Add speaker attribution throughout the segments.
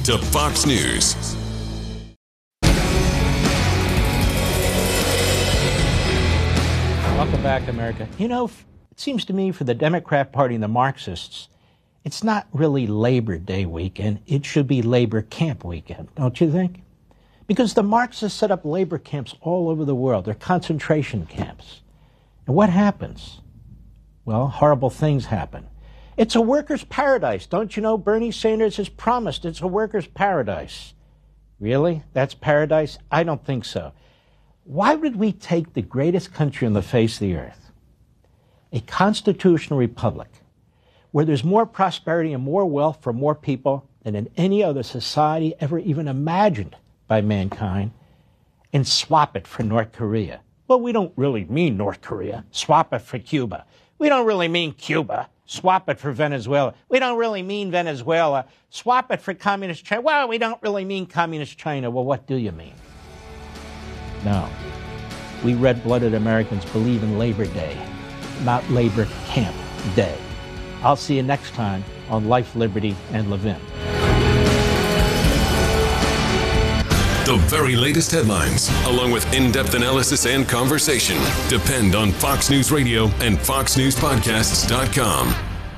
Speaker 1: to Fox News.
Speaker 2: Welcome back, America. You know, it seems to me for the Democrat Party and the Marxists, it's not really Labor Day weekend. It should be Labor Camp weekend, don't you think? Because the Marxists set up labor camps all over the world. They're concentration camps. And what happens? Well, horrible things happen. It's a workers' paradise. Don't you know Bernie Sanders has promised it's a workers' paradise? Really? That's paradise? I don't think so. Why would we take the greatest country on the face of the earth, a constitutional republic, where there's more prosperity and more wealth for more people than in any other society ever even imagined by mankind, and swap it for North Korea? Well, we don't really mean North Korea. Swap it for Cuba. We don't really mean Cuba. Swap it for Venezuela. We don't really mean Venezuela. Swap it for Communist China. Well, we don't really mean Communist China. Well, what do you mean? No. We red-blooded Americans believe in Labor Day, not Labor Camp Day. I'll see you next time on Life, Liberty, and Levin.
Speaker 1: The very latest headlines, along with in-depth analysis and conversation, depend on Fox News Radio and FoxNewsPodcasts.com.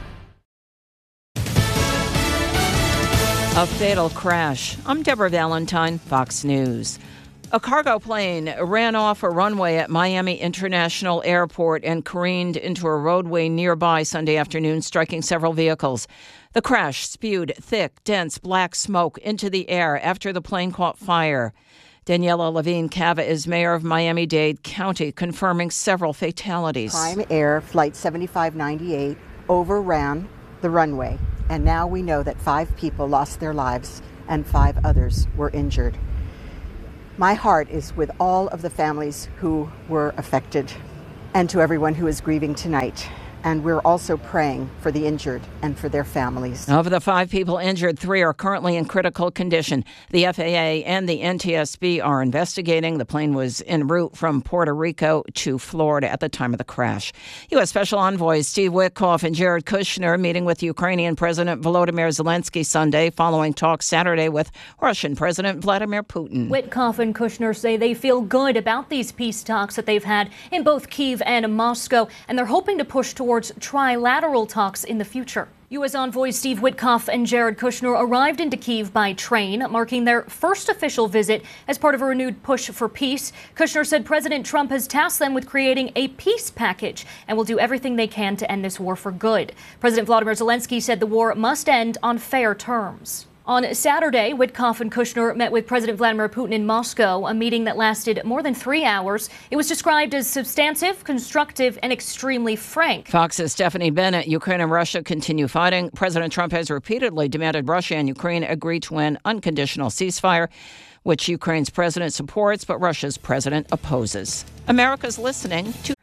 Speaker 3: A fatal crash. I'm Deborah Valentine, Fox News. A cargo plane ran off a runway at Miami International Airport and careened into a roadway nearby Sunday afternoon, striking several vehicles. The crash spewed thick, dense black smoke into the air after the plane caught fire. Daniela Levine Cava is mayor of Miami-Dade County, confirming several fatalities.
Speaker 4: Prime Air Flight 7598 overran the runway, and now we know that 5 people lost their lives and 5 others were injured. My heart is with all of the families who were affected and to everyone who is grieving tonight. And we're also praying for the injured and for their families.
Speaker 3: Of the 5 people injured, 3 are currently in critical condition. The FAA and the NTSB are investigating. The plane was en route from Puerto Rico to Florida at the time of the crash. U.S. Special Envoys Steve Witkoff and Jared Kushner meeting with Ukrainian President Volodymyr Zelensky Sunday, following talks Saturday with Russian President Vladimir Putin.
Speaker 5: Witkoff and Kushner say they feel good about these peace talks that they've had in both Kyiv and Moscow, and they're hoping to push towards trilateral talks in the future. U.S. envoys Steve Witkoff and Jared Kushner arrived into Kyiv by train, marking their first official visit as part of a renewed push for peace. Kushner said President Trump has tasked them with creating a peace package and will do everything they can to end this war for good. President Volodymyr Zelensky said the war must end on fair terms. On Saturday, Witkoff and Kushner met with President Vladimir Putin in Moscow, a meeting that lasted more than 3 hours. It was described as substantive, constructive, and extremely frank.
Speaker 3: Fox's Stephanie Bennett. Ukraine and Russia continue fighting. President Trump has repeatedly demanded Russia and Ukraine agree to an unconditional ceasefire, which Ukraine's president supports, but Russia's president opposes. America's listening to